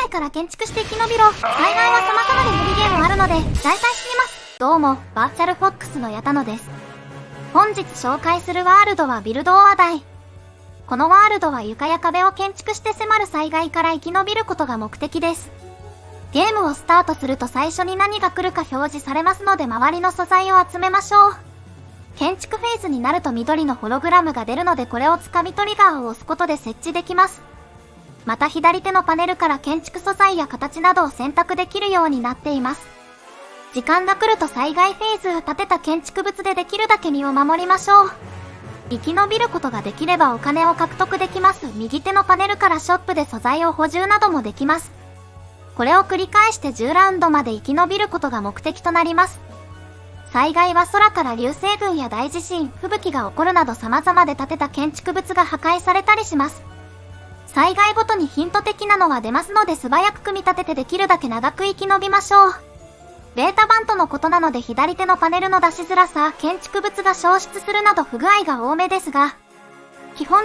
から建築して生き延びろ。災害は様々でミニゲームあるので、大体知ります。どうも、バーチャルフォックスの矢田野です。本日紹介するワールドはビルドオアダイ。このワールドは床や壁を建築して迫る災害から生き延びることが目的です。ゲームをスタートすると最初に何が来るか表示されますので周りの素材を集めましょう。建築フェーズになると緑のホログラムが出るのでこれを掴みトリガーを押すことで設置できます。また左手のパネルから建築素材や形などを選択できるようになっています。時間が来ると災害フェーズ、建てた建築物でできるだけ身を守りましょう。生き延びることができればお金を獲得できます。右手のパネルからショップで素材を補充などもできます。これを繰り返して10ラウンドまで生き延びることが目的となります。災害は空から流星群や大地震、吹雪が起こるなど様々で建てた建築物が破壊されたりします。災害ごとにヒント的なのは出ますので素早く組み立ててできるだけ長く生き延びましょう。ベータ版とのことなので左手のパネルの出しづらさ、建築物が消失するなど不具合が多めですが、